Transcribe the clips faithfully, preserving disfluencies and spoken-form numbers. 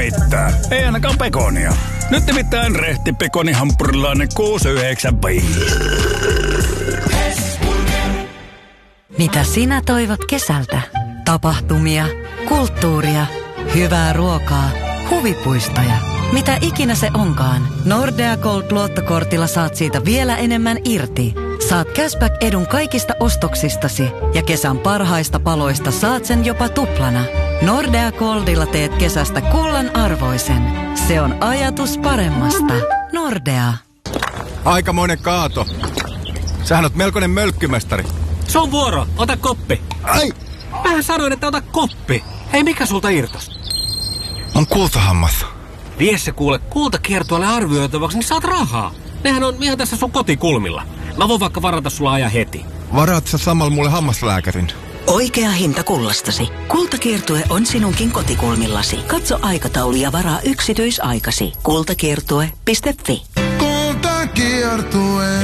heittää. Ei ainakaan pekonia. Nyt nimittäin rehti pekonihampurilainen kuusi yhdeksän viisi. Mitä sinä toivot kesältä? Tapahtumia, kulttuuria, hyvää ruokaa, huvipuistoja. Mitä ikinä se onkaan, Nordea Gold-luottokortilla saat siitä vielä enemmän irti. Saat cashback-edun kaikista ostoksistasi ja kesän parhaista paloista saat sen jopa tuplana. Nordea Goldilla teet kesästä kullan arvoisen. Se on ajatus paremmasta. Nordea. Aikamoinen kaato. Sähän oot melkoinen mölkkymästari. Sun vuoro, ota koppi. Ai! Mähän sanoin, että ota koppi. Hei, mikä sulta irtos? On kultahammas. Vie se kuule kultakiertueelle arvioitavaksi, niin saat rahaa. Nehän on ihan tässä sun kotikulmilla. Mä voin vaikka varata sulla ajan heti. Varaat sä samalla mulle hammaslääkärin? Oikea hinta kullastasi. Kultakiertue on sinunkin kotikulmillasi. Katso aikataulu ja varaa yksityisaikasi. kultakiertue piste fi. Kultakiertue.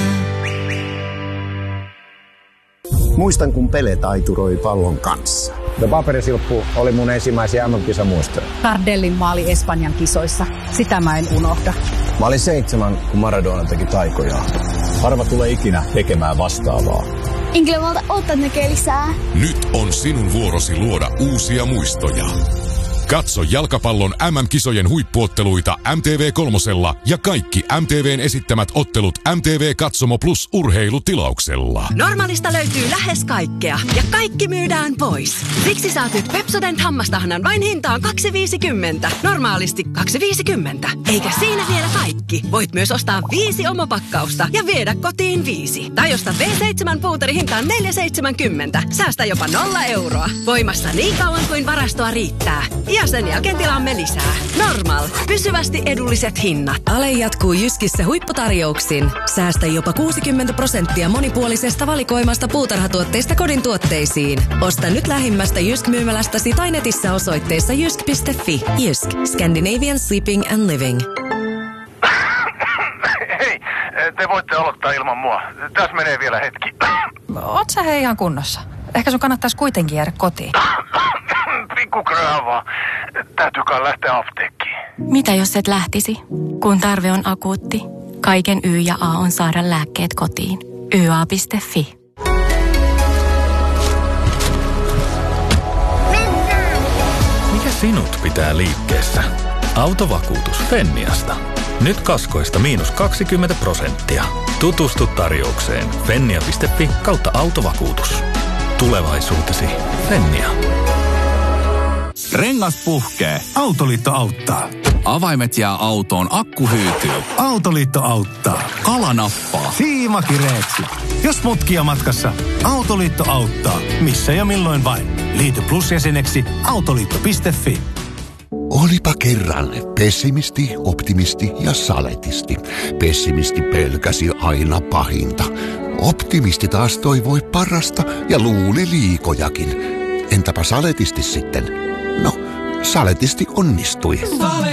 Muistan, kun Pele taituroi pallon kanssa. The paperisilppu oli mun ensimmäisiä M M-kisamuistoja. Tardellin maali Espanjan kisoissa. Sitä mä en unohda. Mä olin seitsemän, kun Maradona teki taikoja. Harva tulee ikinä tekemään vastaavaa. Inklevalta ottat näkee lisää. Nyt on sinun vuorosi luoda uusia muistoja. Katso jalkapallon M M-kisojen huippuotteluita M T V kolmosella ja kaikki M T V:n esittämät ottelut M T V Katsomo Plus -urheilutilauksella. Normaalista löytyy lähes kaikkea ja kaikki myydään pois. Siksi saat nyt Pepsodent hammastahnan vain hintaan kaksi viisikymmentä. Normaalisti kaksi viisikymmentä. Eikä siinä vielä kaikki. Voit myös ostaa viisi omopakkausta ja viedä kotiin viisi. Tai osta V seitsemän puuteri hintaan neljä seitsemänkymmentä. Säästä jopa nolla euroa. Voimassa niin kauan kuin varastoa riittää. Ja sen jälkeen tilaamme lisää. Normal. Pysyvästi edulliset hinnat. Ale jatkuu Jyskissä huipputarjouksin. Säästä jopa kuusikymmentä prosenttia monipuolisesta valikoimasta puutarhatuotteista kodin tuotteisiin. Osta nyt lähimmästä Jysk-myymälästäsi tai netissä osoitteessa jysk piste fi. Jysk. Scandinavian Sleeping and Living. Hei, te voitte aloittaa ilman mua. Tässä menee vielä hetki. Oot sä hei ihan kunnossa? Ehkä sun kannattaisi kuitenkin jäädä kotiin. Pikku kröövaa. Täytyykään lähteä apteekkiin. Mitä jos et lähtisi? Kun tarve on akuutti, kaiken Y ja A on saada lääkkeet kotiin. y a piste fi. Mikä sinut pitää liikkeessä? Autovakuutus Fenniasta. Nyt kaskoista miinus kaksikymmentä prosenttia. Tutustu tarjoukseen fennia piste fi kautta autovakuutus. Tulevaisuutesi Fennia. Rengas puhkee. Autoliitto auttaa. Avaimet jää autoon, akku hyytyy. Autoliitto auttaa. Kala nappaa. Siima kireeksi. Jos mutkia matkassa, Autoliitto auttaa. Missä ja milloin vain. Liity Plus-jäseneksi autoliitto piste fi. Olipa kerran pessimisti, optimisti ja saletisti. Pessimisti pelkäsi aina pahinta. Optimisti taas toivoi parasta ja luuli liikojakin. Entäpä saletisti sitten? No, saletisti onnistui.